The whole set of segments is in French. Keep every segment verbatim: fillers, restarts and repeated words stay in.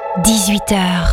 dix-huit heures.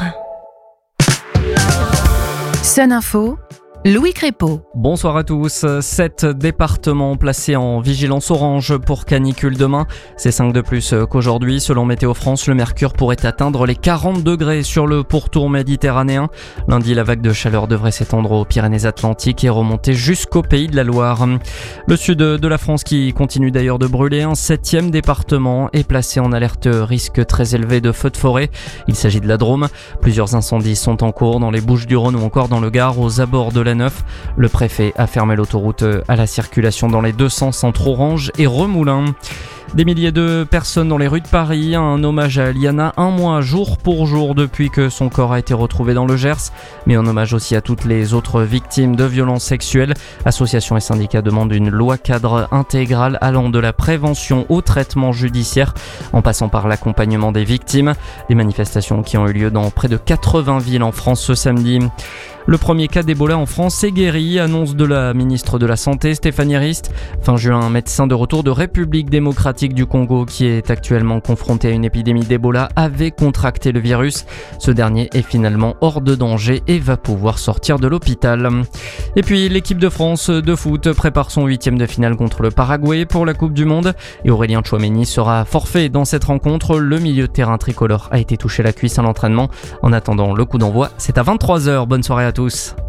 Sun Info, Louis Crépeau. Bonsoir à tous. Sept départements placés en vigilance orange pour canicule demain. C'est cinq de plus qu'aujourd'hui. Selon Météo France, le mercure pourrait atteindre les quarante degrés sur le pourtour méditerranéen. Lundi, la vague de chaleur devrait s'étendre aux Pyrénées-Atlantiques et remonter jusqu'au Pays de la Loire. Le sud de la France qui continue d'ailleurs de brûler. Un septième département est placé en alerte risque très élevé de feux de forêt. Il s'agit de la Drôme. Plusieurs incendies sont en cours dans les Bouches-du-Rhône ou encore dans le Gard aux abords de la Neuf. Le préfet a fermé l'autoroute à la circulation dans les deux sens entre Orange et Remoulins. Des milliers de personnes dans les rues de Paris, un hommage à Liana, un mois jour pour jour depuis que son corps a été retrouvé dans le Gers, mais un hommage aussi à toutes les autres victimes de violences sexuelles. Associations et syndicats demandent une loi cadre intégrale allant de la prévention au traitement judiciaire, en passant par l'accompagnement des victimes. Des manifestations qui ont eu lieu dans près de quatre-vingts villes en France ce samedi. Le premier cas d'Ebola en France est guéri, annonce de la ministre de la Santé, Stéphanie Rist. Fin juin, un médecin de retour de République démocratique du Congo, qui est actuellement confronté à une épidémie d'Ebola, avait contracté le virus. Ce dernier est finalement hors de danger et va pouvoir sortir de l'hôpital. Et puis, l'équipe de France de foot prépare son huitième de finale contre le Paraguay pour la Coupe du Monde. Et Aurélien Tchouaméni sera forfait dans cette rencontre. Le milieu de terrain tricolore a été touché la cuisse à l'entraînement. En attendant le coup d'envoi, c'est à vingt-trois heures. Bonne soirée à tous.